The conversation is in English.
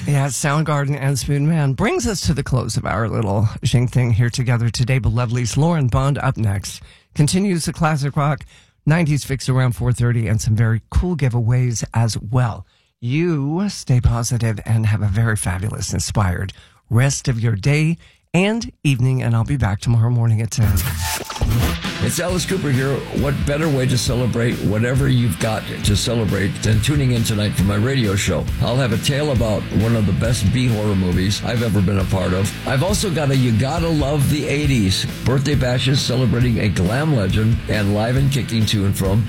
Yeah, Soundgarden and Spoon Man brings us to the close of our little Xing thing here together today. But Lovely's Lauren Bond up next continues the classic rock 90s fix around 4:30 and some very cool giveaways as well. You stay positive and have a very fabulous, inspired rest of your day and evening, and I'll be back tomorrow morning at 10. It's Alice Cooper here. What better way to celebrate whatever you've got to celebrate than tuning in tonight for my radio show? I'll have a tale about one of the best B-horror movies I've ever been a part of. I've also got a You Gotta Love the 80s birthday bashes celebrating a glam legend and live and kicking to and from